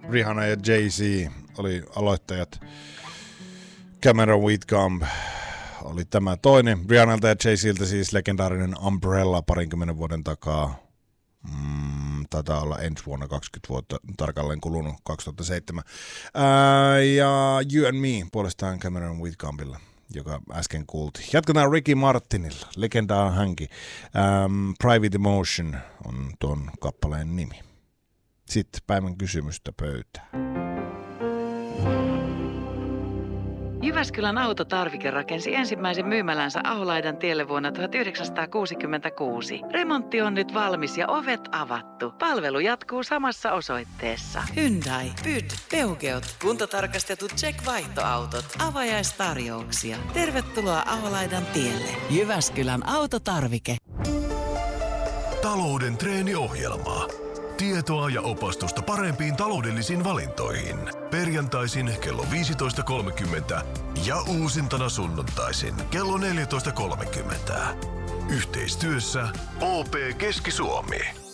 Rihanna ja Jay-Z oli aloittajat. Cameron Whitcomb oli tämä toinen. Rihannalta ja Jay-Ziltä siis legendaarinen Umbrella 20 vuoden takaa. Taitaa olla ensi vuonna 20 vuotta tarkalleen kulunut, 2007. Ja You and Me puolestaan Cameron Whitcombilla, joka äsken kuultiin. Jatketaan Ricky Martinilla, legendaa hänkin. Private Emotion on tuon kappaleen nimi. Sitten päivän kysymystä pöytään. Jyväskylän autotarvike rakensi ensimmäisen myymälänsä Aholaidan tielle vuonna 1966. Remontti on nyt valmis ja ovet avattu. Palvelu jatkuu samassa osoitteessa. Hyundai, Pyd, Peugeot, kuntotarkastetut check-vaihtoautot, avajaistarjouksia. Tervetuloa Aholaidan tielle. Jyväskylän autotarvike. Talouden treeniohjelma. Tietoa ja opastusta parempiin taloudellisiin valintoihin. Perjantaisin kello 15.30 ja uusintana sunnuntaisin kello 14.30. Yhteistyössä OP Keski-Suomi.